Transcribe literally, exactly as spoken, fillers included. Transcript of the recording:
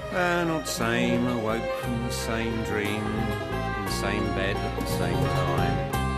Uh, not same, awoke from the same dream, in the same bed at the same time.